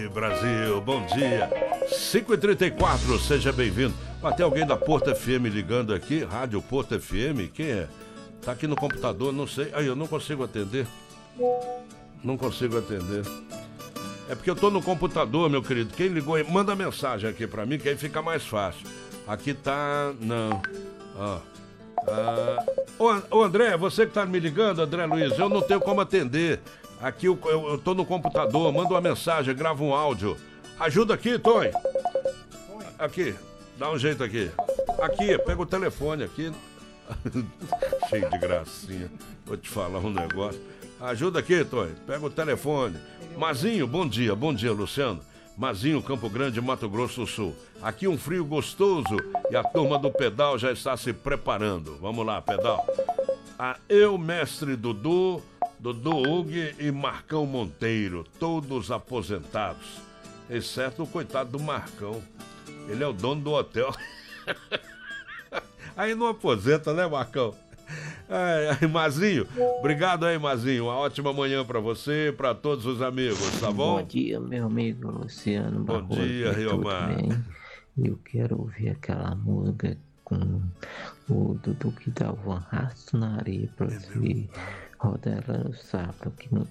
Brasil, bom dia. 5h34, seja bem-vindo. Tem alguém da Porto FM ligando aqui, Rádio Porto FM, quem é? Tá aqui no computador, não sei. Aí eu não consigo atender. Não consigo atender. É porque eu tô no computador, meu querido. Quem ligou aí, manda mensagem aqui pra mim, que aí fica mais fácil. Aqui tá... Não. Ô André, você que tá me ligando, André Luiz, eu não tenho como atender. Aqui eu tô no computador, manda uma mensagem, grava um áudio. Ajuda aqui, Tony. Aqui, dá um jeito aqui. Aqui, pega o telefone aqui. Cheio de gracinha. Vou te falar um negócio. Ajuda aqui, Tony, pega o telefone. Mazinho, bom dia, Luciano. Mazinho, Campo Grande, Mato Grosso do Sul. Aqui um frio gostoso e a turma do pedal já está se preparando. Vamos lá, pedal. Eu, mestre Dudu Hugue e Marcão Monteiro, todos aposentados, exceto o coitado do Marcão. Ele é o dono do hotel. Aí não aposenta, né, Marcão? Mazinho, obrigado aí, Mazinho. Uma ótima manhã pra você e pra todos os amigos, tá bom? Bom dia, meu amigo Luciano Bom Barroso. dia, Riomar. Eu quero ouvir aquela música com o Dudu que dava um arrasto na areia pra você rodar ela no sapo, que nunca